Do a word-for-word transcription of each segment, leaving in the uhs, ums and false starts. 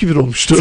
iki bir olmuştu.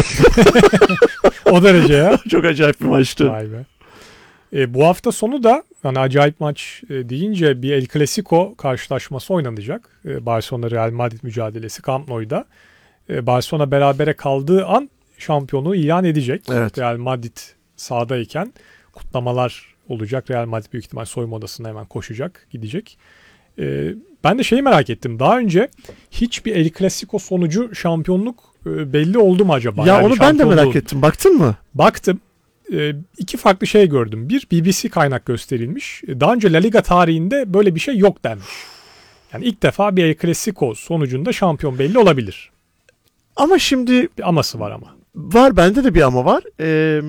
O derece ya. Çok acayip bir maçtı. Vay be. E, bu hafta sonu da hani acayip maç e, deyince bir El Clasico karşılaşması oynanacak. E, Barcelona Real Madrid mücadelesi Camp Nou'da. E, Barcelona berabere kaldığı an şampiyonluğu ilan edecek. Evet. Real Madrid sahadayken kutlamalar olacak. Real Madrid büyük ihtimal soyunma odasına hemen koşacak, gidecek. E, ben de şeyi merak ettim. Daha önce hiçbir El Clasico sonucu şampiyonluk e, belli oldu mu acaba? Ya yani onu ben de merak ettim. Baktın mı? Baktım. E, iki farklı şey gördüm. Bir, B B C kaynak gösterilmiş. Daha önce La Liga tarihinde böyle bir şey yok denmiş. Yani ilk defa bir El Clasico sonucunda şampiyon belli olabilir. Ama şimdi Bir aması var ama. var, bende de bir ama var. Ee,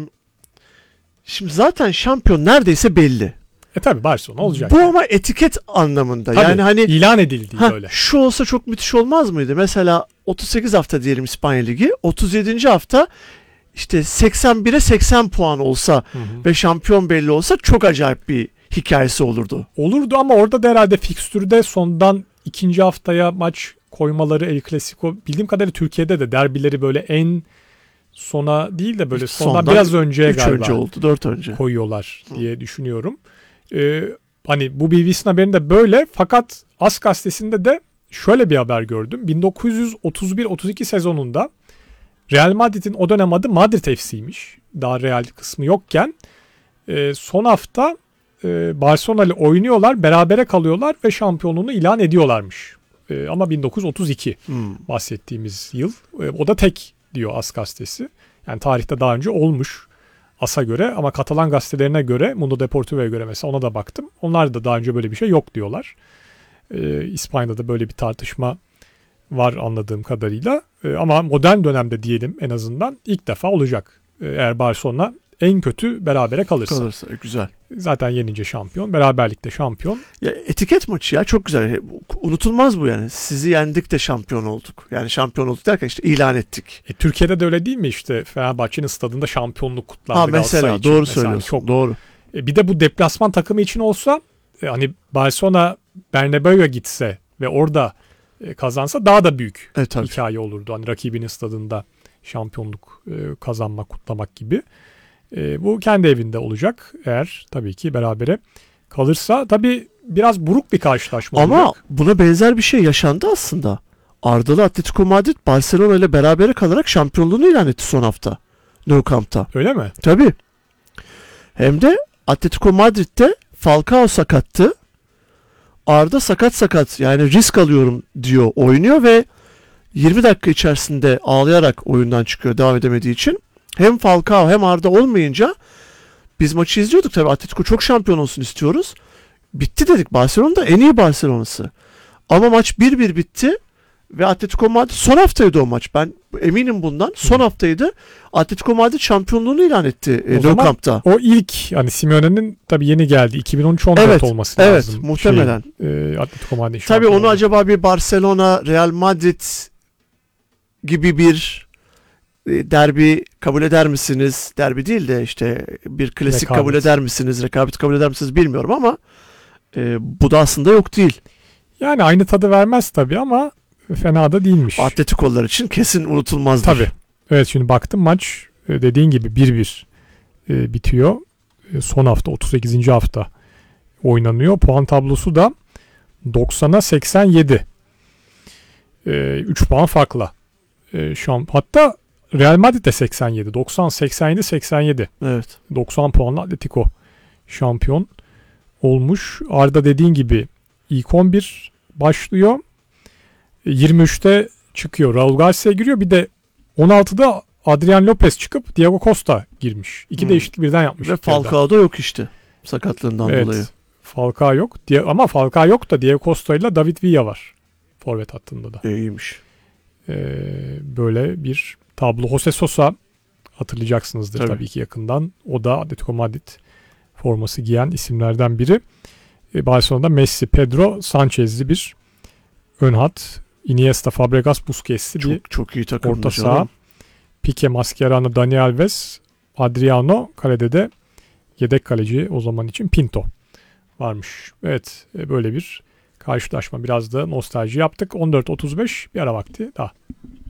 şimdi zaten şampiyon neredeyse belli. E tabi Barcelona olacak. Bu ama etiket anlamında. Tabii, yani hani ilan edildi ha, böyle. şu olsa çok müthiş olmaz mıydı? Mesela otuz sekiz hafta diyelim İspanya Ligi. otuz yedinci hafta işte seksen bire seksen puan olsa Hı hı. ve şampiyon belli olsa çok acayip bir hikayesi olurdu. Olurdu ama orada da herhalde fikstürde sondan ikinci haftaya maç koymaları El Clasico bildiğim kadarıyla Türkiye'de de derbileri böyle en sona değil de böyle sondan, Sondan biraz önceye üç galiba önce oldu, dört önce. koyuyorlar diye düşünüyorum. Ee, hani bu B B C'nin haberinde böyle fakat As gazetesinde de şöyle bir haber gördüm. bin dokuz yüz otuz bir otuz iki sezonunda Real Madrid'in o dönem adı Madrid F C'ymiş. Daha Real kısmı yokken e, son hafta e, Barcelona ile oynuyorlar, berabere kalıyorlar ve şampiyonluğunu ilan ediyorlarmış. E, ama bin dokuz yüz otuz iki Hmm. bahsettiğimiz yıl. E, o da tek diyor As gazetesi. Yani tarihte daha önce olmuş As'a göre ama Katalan gazetelerine göre, Mundo Deportivo'ya göre mesela ona da baktım. Onlar da daha önce böyle bir şey yok diyorlar. E, İspanya'da da böyle bir tartışma var anladığım kadarıyla. E, ama modern dönemde diyelim en azından ilk defa olacak. E, eğer Barcelona en kötü berabere kalırsa. Kalırsa güzel. Zaten yenince şampiyon, beraberlikte şampiyon. Ya etiket maçı ya, çok güzel. Unutulmaz bu yani. Sizi yendik de şampiyon olduk. Yani şampiyon olduk derken işte ilan ettik. E, Türkiye'de de öyle değil mi işte Fenerbahçe'nin stadında şampiyonluk kutlandı. Ha mesela için. doğru Mesela söylüyorsun. çok. Doğru. E, bir de bu deplasman takımı için olsa e, hani Barcelona Bernabeu'ya gitse ve orada e, kazansa daha da büyük Evet, tabii. hikaye olurdu. Hani rakibinin stadında şampiyonluk e, kazanmak, kutlamak gibi. E, bu kendi evinde olacak eğer tabii ki berabere kalırsa. Tabii biraz buruk bir karşılaşma Ama olacak. buna benzer bir şey yaşandı aslında. Ardalı Atletico Madrid Barcelona ile berabere kalarak şampiyonluğunu ilan etti son hafta. Nou Camp'ta. Öyle mi? Tabii. Hem de Atletico Madrid'de Falcao sakattı. Arda sakat sakat yani risk alıyorum diyor, oynuyor ve yirmi dakika içerisinde ağlayarak oyundan çıkıyor devam edemediği için. Hem Falcao hem Arda olmayınca biz maçı izliyorduk tabii. Atletico çok şampiyon olsun istiyoruz. Bitti dedik. Barcelona'da en iyi Barcelona'sı. Ama maç bir bir bitti ve Atletico Madrid son haftaydı o maç. Ben eminim bundan. Son haftaydı. Atletico Madrid şampiyonluğunu ilan etti e, Nou Camp'ta. O ilk hani Simeone'nin tabii yeni geldi. iki bin on üç on dört Evet, olması evet, lazım. muhtemelen. Şey, e, Atletico Madrid Tabii şampiyonu. onu acaba bir Barcelona, Real Madrid gibi bir e, derbi kabul eder misiniz? Derbi değil de işte bir klasik Rekabet. kabul eder misiniz? Rekabet kabul eder misiniz bilmiyorum ama e, bu da aslında yok değil. Yani aynı tadı vermez tabii ama fena da değilmiş. Atletico'lar için kesin unutulmazdır. Tabii. Evet, şimdi baktım maç e, dediğin gibi bir bir e, bitiyor. E, son hafta otuz sekizinci hafta oynanıyor. Puan tablosu da doksana seksen yedi. E, üç puan farkla. E, şamp hatta Real Madrid de seksen yedi. doksan, seksen yedi, seksen yedi. Evet. doksan puanla Atletico şampiyon olmuş. Arda dediğin gibi ilk on bir başlıyor. yirmi üçte çıkıyor. Raul Garcia giriyor. Bir de on altıda Adrian Lopez çıkıp Diego Costa girmiş. İki Hmm. değişiklik birden yapmış. Ve Falcao da yok işte. Sakatlığından Evet. dolayı. Falcao yok. Ama Falcao yok da Diego Costa ile David Villa var. Forvet hattında da. İyiymiş. Ee, böyle bir tablo. Jose Sosa hatırlayacaksınızdır tabii. tabii ki yakından. O da Atletico Madrid forması giyen isimlerden biri. Ee, Barcelona'da Messi, Pedro, Sanchez'li bir ön hat. Iniesta, Fabregas, Busquets'li bir Çok çok iyi takım. orta saha. Pique, Mascherano, Dani Alves, Adriano, kalede de yedek kaleci o zaman için Pinto varmış. Evet, böyle bir karşılaşma. Biraz da nostalji yaptık. on dört otuz beş bir ara vakti daha.